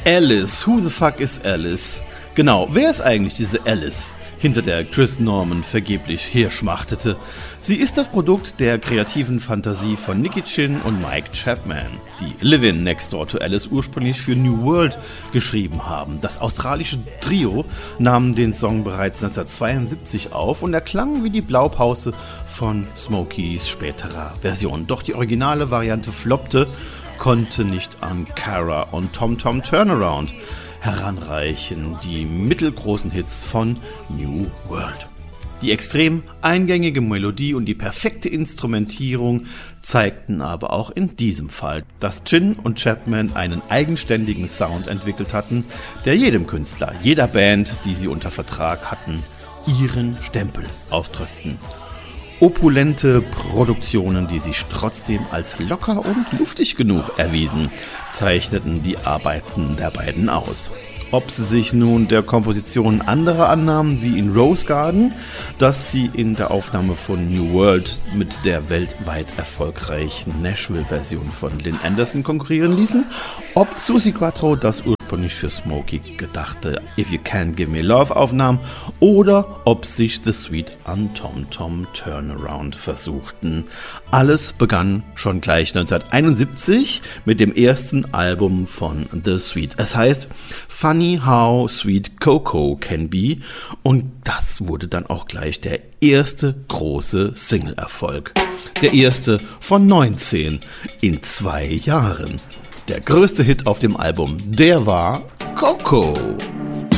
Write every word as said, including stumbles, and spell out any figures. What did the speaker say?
Alice, who the fuck is Alice? Genau, wer ist eigentlich diese Alice, hinter der Chris Norman vergeblich herschmachtete? Sie ist das Produkt der kreativen Fantasie von Nicky Chinn und Mike Chapman, die Livin' Next Door to Alice ursprünglich für New World geschrieben haben. Das australische Trio nahm den Song bereits neunzehnhundertzweiundsiebzig auf und er klang wie die Blaupause von Smokies späterer Version. Doch die originale Variante floppte, konnte nicht an Cara und Tom Tom Turnaround heranreichen, die mittelgroßen Hits von New World. Die extrem eingängige Melodie und die perfekte Instrumentierung zeigten aber auch in diesem Fall, dass Chinn und Chapman einen eigenständigen Sound entwickelt hatten, der jedem Künstler, jeder Band, die sie unter Vertrag hatten, ihren Stempel aufdrückten. Opulente Produktionen, die sich trotzdem als locker und luftig genug erwiesen, zeichneten die Arbeiten der beiden aus. Ob sie sich nun der Komposition anderer annahmen, wie in Rose Garden, dass sie in der Aufnahme von New World mit der weltweit erfolgreichen Nashville-Version von Lynn Anderson konkurrieren ließen, ob Suzi Quatro das ursprünglich für Smokey gedachte If You Can't Give Me Love aufnahm oder ob sich The Sweet an Tom Tom Turnaround versuchten. Alles begann schon gleich neunzehnhunderteinundsiebzig mit dem ersten Album von The Sweet. Es heißt Funny How Sweet Coco Can Be und das wurde dann auch gleich der erste große Single-Erfolg. Der erste von neunzehn in zwei Jahren. Der größte Hit auf dem Album, der war Coco.